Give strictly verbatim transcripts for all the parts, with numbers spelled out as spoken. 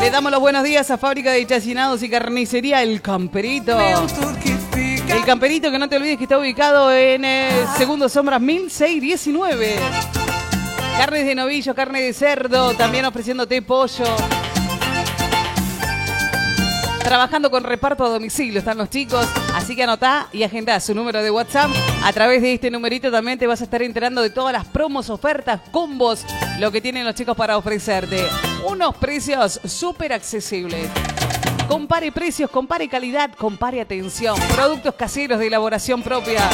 Le damos los buenos días a Fábrica de Chacinados y Carnicería El Camperito. El Camperito, que no te olvides que está ubicado en eh, Segundo Sombras mil seiscientos diecinueve. Carnes de novillo, carne de cerdo, también ofreciéndote pollo. Trabajando con reparto a domicilio están los chicos, así que anotá y agendá su número de WhatsApp. A través de este numerito también te vas a estar enterando de todas las promos, ofertas, combos, lo que tienen los chicos para ofrecerte. Unos precios súper accesibles. Compare precios, compare calidad, compare atención. Productos caseros de elaboración propia.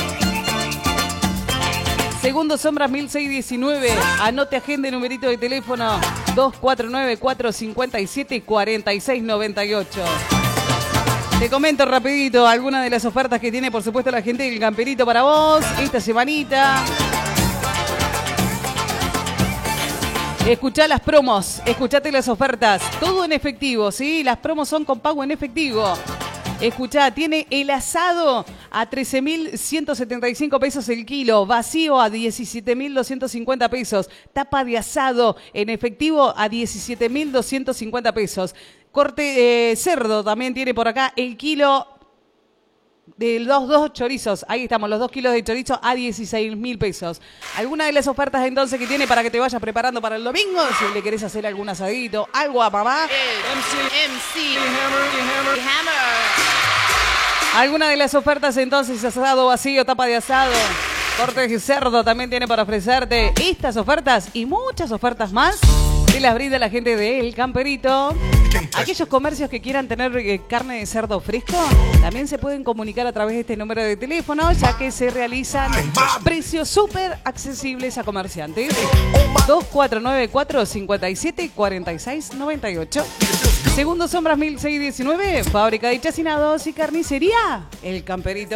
Segundo Sombras mil seiscientos diecinueve. Anote, agende, numerito de teléfono dos cuatro nueve, cuatro cinco siete, cuatro seis nueve ocho. Te comento rapidito algunas de las ofertas que tiene, por supuesto, la gente del Camperito para vos esta semanita. Escuchá las promos, escuchate las ofertas, todo en efectivo, ¿sí? Las promos son con pago en efectivo. Escuchá, tiene el asado a trece mil ciento setenta y cinco pesos el kilo, vacío a diecisiete mil doscientos cincuenta pesos, tapa de asado en efectivo a diecisiete mil doscientos cincuenta pesos. Corte eh, cerdo también tiene por acá el kilo de los dos chorizos. Ahí estamos, los dos kilos de chorizo a dieciséis mil pesos. Alguna de las ofertas entonces que tiene para que te vayas preparando para el domingo, si le querés hacer algún asadito, algo a mamá. M C, M C, Hammer, Hammer. Alguna de las ofertas entonces, asado vacío, tapa de asado, corte de cerdo también tiene para ofrecerte. Estas ofertas y muchas ofertas más te las brinda la gente de El Camperito. Aquellos comercios que quieran tener eh, carne de cerdo fresco también se pueden comunicar a través de este número de teléfono, ya que se realizan precios súper accesibles a comerciantes. dos cuatro nueve, cuatro cinco siete, cuatro seis nueve ocho. Segundo Sombras mil seiscientos diecinueve, Fábrica de Chacinados y Carnicería El Camperito.